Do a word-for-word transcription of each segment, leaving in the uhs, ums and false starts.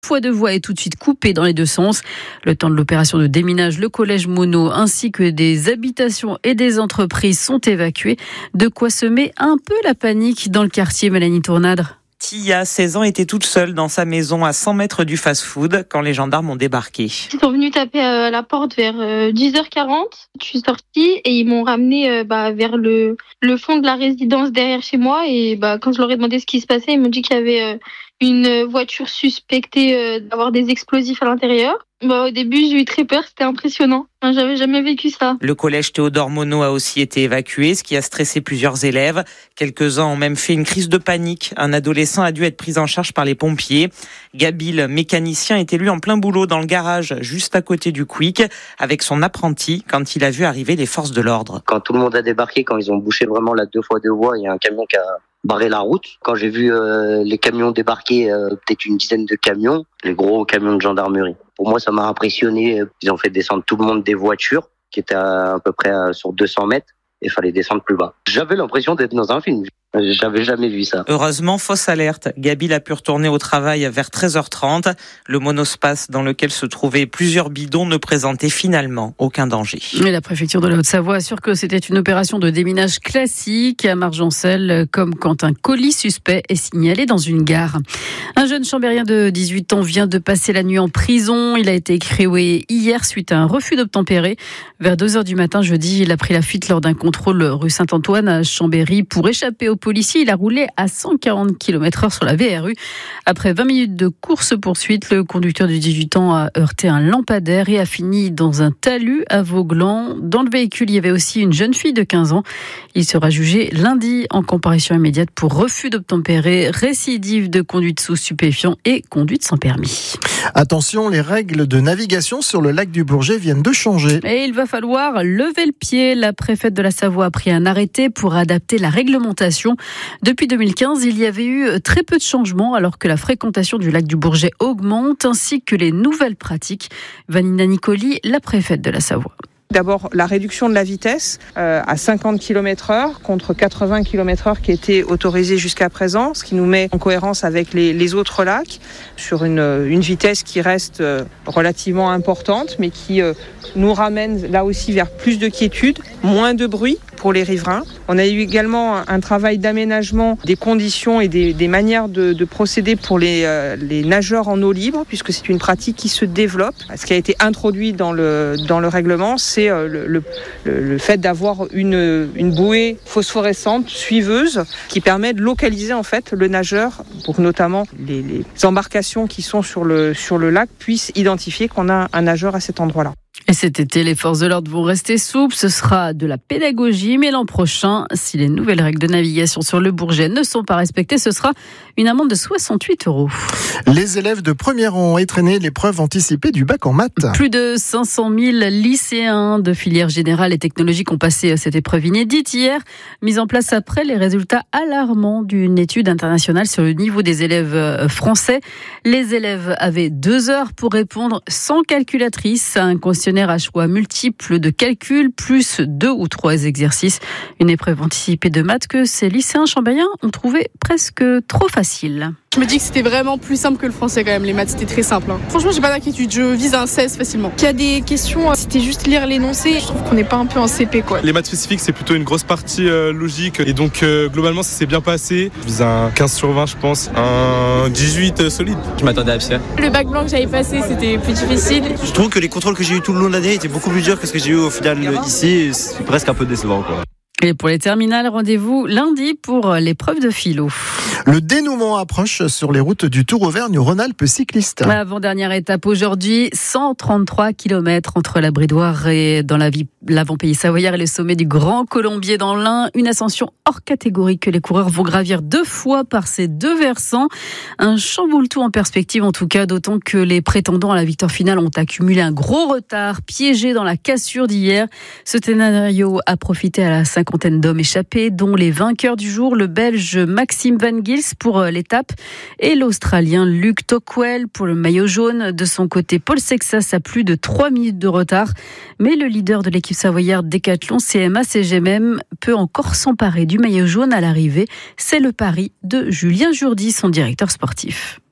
Fois de voie est tout de suite coupé dans les deux sens. Le temps de l'opération de déminage, le collège Monod ainsi que des habitations et des entreprises sont évacués. De quoi semer un peu la panique dans le quartier. Mélanie Tournadre. Tia, seize ans, était toute seule dans sa maison à cent mètres du fast-food quand les gendarmes ont débarqué. Ils sont venus taper à la porte vers dix heures quarante. Je suis sortie et ils m'ont ramené bah, vers le, le fond de la résidence derrière chez moi. Et bah, quand je leur ai demandé ce qui se passait, ils m'ont dit qu'il y avait une voiture suspectée d'avoir des explosifs à l'intérieur. Bah, au début, j'ai eu très peur, c'était impressionnant. Enfin, j'avais jamais vécu ça. Le collège Théodore Monod a aussi été évacué, ce qui a stressé plusieurs élèves. Quelques-uns ont même fait une crise de panique. Un adolescent a dû être pris en charge par les pompiers. Gabil, mécanicien, était lui en plein boulot dans le garage, juste à côté du Quick, avec son apprenti, quand il a vu arriver les forces de l'ordre. Quand tout le monde a débarqué, quand ils ont bouché vraiment la deux fois deux voies, il y a un camion qui a barré la route. Quand j'ai vu euh, les camions débarquer, euh, peut-être une dizaine de camions, les gros camions de gendarmerie. Pour moi, ça m'a impressionné. Ils ont fait descendre tout le monde des voitures, qui étaient à, à peu près sur deux cents mètres, et il fallait descendre plus bas. J'avais l'impression d'être dans un film. J'avais jamais vu ça. Heureusement, fausse alerte. Gabil a pu retourner au travail vers treize heures trente. Le monospace dans lequel se trouvaient plusieurs bidons ne présentait finalement aucun danger. Et la préfecture de la Haute-Savoie assure que c'était une opération de déminage classique à Margencel, comme quand un colis suspect est signalé dans une gare. Un jeune chambérien de dix-huit ans vient de passer la nuit en prison. Il a été écroué hier suite à un refus d'obtempérer. Vers deux heures du matin jeudi, il a pris la fuite lors d'un contrôle rue Saint-Antoine à Chambéry pour échapper au policier. Il a roulé à cent quarante kilomètres heure sur la V R U. Après vingt minutes de course-poursuite, le conducteur de dix-huit ans a heurté un lampadaire et a fini dans un talus à Vaugelan. Dans le véhicule, il y avait aussi une jeune fille de quinze ans. Il sera jugé lundi en comparution immédiate pour refus d'obtempérer, récidive de conduite sous stupéfiants et conduite sans permis. Attention, les règles de navigation sur le lac du Bourget viennent de changer. Et il va falloir lever le pied. La préfète de la Savoie a pris un arrêté pour adapter la réglementation. Depuis deux mille quinze, il y avait eu très peu de changements alors que la fréquentation du lac du Bourget augmente ainsi que les nouvelles pratiques. Vanina Nicoli, la préfète de la Savoie. D'abord, la réduction de la vitesse euh, à cinquante kilomètres heure contre quatre-vingts kilomètres heure qui était autorisée jusqu'à présent, ce qui nous met en cohérence avec les, les autres lacs sur une, une vitesse qui reste euh, relativement importante, mais qui euh, nous ramène là aussi vers plus de quiétude, moins de bruit pour les riverains. On a eu également un travail d'aménagement des conditions et des, des manières de, de procéder pour les, euh, les nageurs en eau libre, puisque c'est une pratique qui se développe. Ce qui a été introduit dans le, dans le règlement, c'est euh, le, le, le fait d'avoir une, une bouée phosphorescente suiveuse qui permet de localiser en fait le nageur pour que notamment les, les embarcations qui sont sur le, sur le lac puissent identifier qu'on a un nageur à cet endroit-là. Et cet été, les forces de l'ordre vont rester souples. Ce sera de la pédagogie. Mais l'an prochain, si les nouvelles règles de navigation sur le Bourget ne sont pas respectées, ce sera une amende de soixante-huit euros. Les élèves de première ont entraîné l'épreuve anticipée du bac en maths. Plus de cinq cent mille lycéens de filières générales et technologiques ont passé cette épreuve inédite hier, mise en place après les résultats alarmants d'une étude internationale sur le niveau des élèves français. Les élèves avaient deux heures pour répondre sans calculatrice à un questionnaire à choix multiples de calcul, plus deux ou trois exercices. Une épreuve anticipée de maths que ces lycéens chambériens ont trouvé presque trop facile. Je me dis que c'était vraiment plus simple que le français quand même, les maths c'était très simple. Hein. Franchement j'ai pas d'inquiétude, je vise un seize facilement. Il y a des questions, c'était juste lire l'énoncé, je trouve qu'on n'est pas un peu en C P quoi. Les maths spécifiques c'est plutôt une grosse partie euh, logique et donc euh, globalement ça s'est bien passé. Je vise un quinze sur vingt je pense, un dix-huit euh, solide. Je m'attendais à ça. Le bac blanc que j'avais passé c'était plus difficile. Je trouve que les contrôles que j'ai eu tout le long de l'année étaient beaucoup plus durs que ce que j'ai eu au final ici, c'est presque un peu décevant quoi. Et pour les terminales, rendez-vous lundi pour l'épreuve de philo. Le dénouement approche sur les routes du Tour Auvergne-Rhône-Alpes cycliste. Avant-dernière étape aujourd'hui, cent trente-trois kilomètres entre la Bridoire et dans la vie, l'avant-pays savoyard et le sommet du Grand Colombier dans l'Ain. Une ascension hors catégorie que les coureurs vont gravir deux fois par ces deux versants. Un chamboule-tout en perspective en tout cas, d'autant que les prétendants à la victoire finale ont accumulé un gros retard, piégés dans la cassure d'hier. Ce scénario a profité à la cinquantaine d'hommes échappés, dont les vainqueurs du jour, le Belge Maxime Van Gils pour l'étape et l'Australien Luke Tocqueville pour le maillot jaune. De son côté, Paul Sexas a plus de trois minutes de retard, mais le leader de l'équipe savoyarde Décathlon C M A C G M M peut encore s'emparer du maillot jaune à l'arrivée. C'est le pari de Julien Jourdi, son directeur sportif.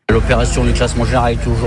L'opération du classement général est toujours